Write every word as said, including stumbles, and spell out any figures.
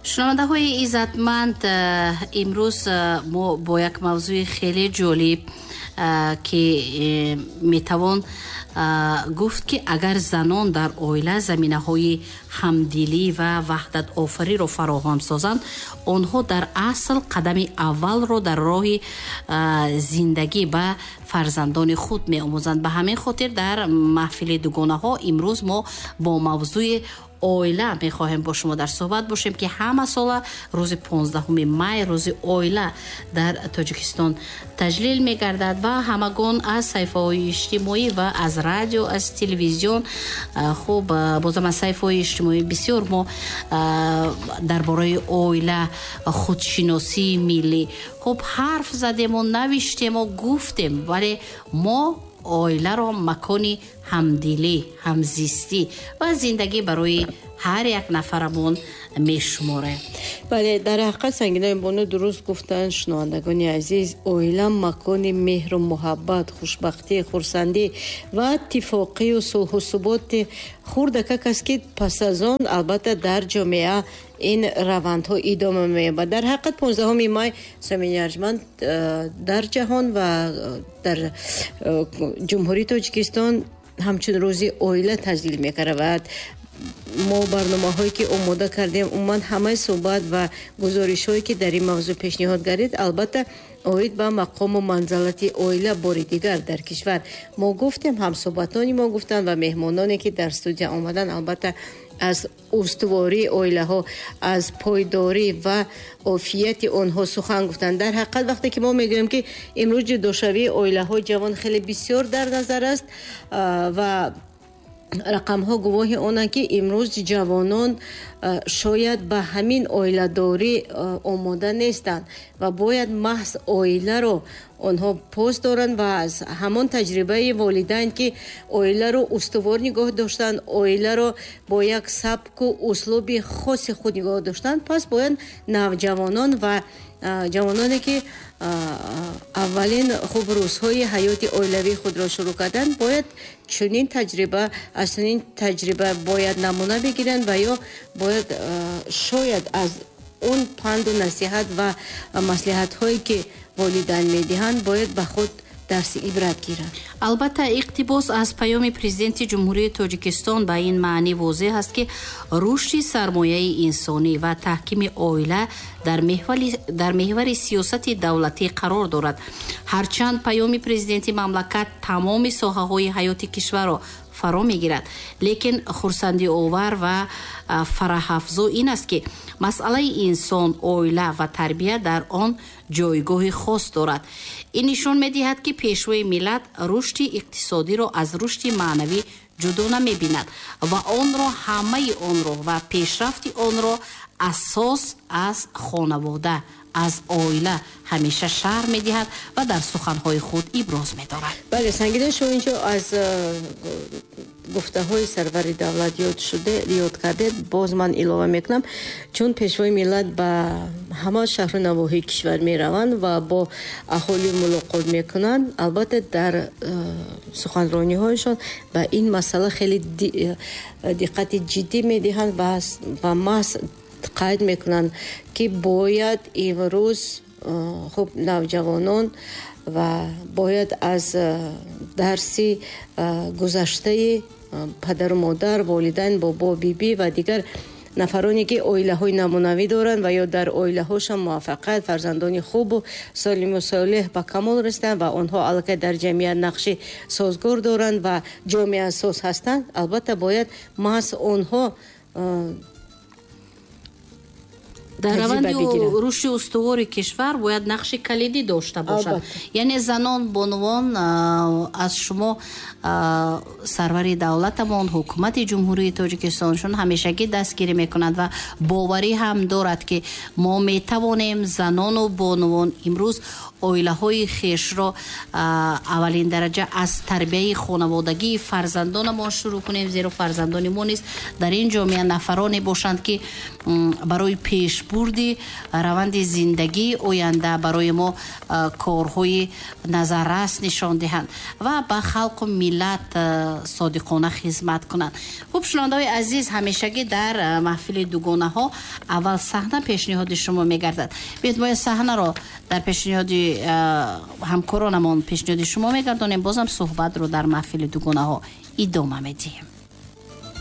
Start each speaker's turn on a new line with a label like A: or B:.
A: шунавандаҳои иззатманд, имрӯз мо бо як мавзӯи хеле ҷолиб ки метавон гуфт ки агар занон дар оила заминаҳои ҳамдилӣ ва ваҳдатофариро фароҳам созанд, онҳо дар асл қадами аввалро дар роҳи зиндагӣ ба фарзандони худ меомӯзанд. Ба ҳамин хотир дар маҳфили дугонаҳо имрӯз мо бо мавзӯи оила мехоҳем бо шумо дар суҳбат бошем ки ҳама сола рӯзи понздаҳуми май рӯзи оила дар Тоҷикистон таҷлил мегардад ва ҳамагон аз саҳифаҳои иҷтимоӣ ва аз радио, аз телевизион, хуб бозам аз саҳифаҳои иҷтимоӣ бисёр мо дар бораи оила, худшиносии миллӣ хуб ҳарф задему, навиштему, гуфтем, вале мо оиларо макони ҳамдилӣ, ҳамзистӣ ва зиндагӣ барои ҳар як нафарамон мешуморем.
B: бале, дар ҳақиқат сангинои бону дуруст гуфтанд шунавандагони азиз. Оила макони меҳру муҳаббат, хушбахтӣ, хурсандӣ ва иттифоқию сулҳу суботи хурдакак аст ки пас аз он албатта дар ҷомеа ин равандҳо идома меёбад. дар ҳақиқат понздаҳуми май самини арҷманд дар ҷаҳон ва дар ҷумҳурии Тоҷикистон ҳамчун рӯзи оила таҷлил мекард. мо барномаҳое ки омода кардем умуман ҳамаи суҳбат ва гузоришҳое ки дар ин мавзӯъ пешниҳод гардид албатта оид ба мақому манзалати оила бори дигар дар кишвар. Мо гуфтем, ҳамсуҳбатони мо гуфтанд ва меҳмононе ки дар студия омадан албатта аз устувории оилаҳо, аз пойдорӣ ва офияти онҳо сухан гуфтанд. дар ҳақиқат вақте ки мо мегӯем ки имрӯз ҷудошавии оилаҳои ҷавон хеле бисёр дар назар аст ва рақамҳо гувоҳи онанд ки имрӯз ҷавонон шояд ба ҳамин оиладорӣ омода нестанд ва бояд маҳз оиларо онҳо пост доранд ва аз ҳамон таҷрибаи волидайн ки оиларо устувор нигоҳ доштанд, оиларо бо як сабку услуби хоси худ нигоҳ доштанд, пас бояд навҷавонон ва ҷавононе ки аввалин хуб рӯзҳои ҳаёти оилавии худро шурӯъ карданд бояд чунин таҷриба аз чунин таҷриба бояд намуна бигиранд ва ё бояд шояд аз он панду насиҳат ва маслиҳатҳое ки волидайн медиҳанд бояд ба худ дарси ибрат гиранд.
A: албатта иқтибос аз паёми президенти ҷумҳурии Тоҷикистон ба ин маънӣ возеҳ аст ки рушди сармояи инсонӣ ва таҳкими оила дар меҳвари дар меҳвари сиёсати давлатӣ қарор дорад. ҳарчанд паёми президенти мамлакат тамоми соҳаҳои ҳаёти кишварро фаро мегирад, лекин хурсандиовар ва фараҳафзо ин аст ки масъалаи инсон, оила ва тарбия дар он ҷойгоҳи хос дорад. ин нишон медиҳад ки пешвои миллат рушди иқтисодиро аз рушди маънавӣ ҷудо намебинад ва онро ҳамаи онро ва пешрафти онро асос аз хонавода, аз оила ҳамеша шарҳ медиҳад ва дар суханҳои худ иброз медорад.
B: бале, сангинои шумо инҷо аз гуфтаҳои сарвари давлат ёд шуде ёд кардед. Боз ман илова мекунам, чун пешвои миллат ба ҳама шаҳру навоҳии кишвар мераванд ва бо аҳолӣ мулоқот мекунанд, албатта дар суханрониҳояшон ба ин масъала хеле диққати ҷиддӣ медиҳанд ва маҳз қайд мекунанд ки бояд имрӯз хуб навҷавонон ва бояд аз дарси гузаштаи падару модар, волидайн, бобо, биби ва дигар нафароне ки оилаҳои намунавӣ доранд ва ё дар оилаҳошон муваффақият, фарзандони хубу солиму солеҳ ба камол расиданд ва онҳо аллакай дар ҷамъият нақши созгор доранд ва ҷомеасоз ҳастанд, албатта бояд маҳз онҳо
A: дар раванди рушди устувори кишвар бояд нақши калидӣ дошта бошад. яъне занон, бонувон, аз шумо сарвари давлатамон, ҳукумати ҷумҳурии Тоҷикистоншон ҳамешагӣ дастгирӣ мекунад ва боварӣ ҳам дорад ки мо метавонем занону бонувон имрӯз оилаҳои хешро аввалин дараҷа аз тарбияи хонаводагии фарзандонамон шурӯъ кунем, зеро фарзандони мо низ дар ин ҷомеа нафароне бошанд ки барои пеш пешбурди раванди зиндагии оянда барои мо корҳои назаррас нишон диҳанд ва ба халқу миллат содиқона хизмат кунанд. хуб шунавандаҳои азиз, ҳамешагӣ дар маҳфили дугонаҳо аввал саҳна пешниҳоди шумо мегардад. биёед мо саҳнаро дар пешниҳоди ҳамкоронамон пешниҳоди шумо мегардонем. бозам суҳбатро дар маҳфили дугонаҳо идома медиҳем.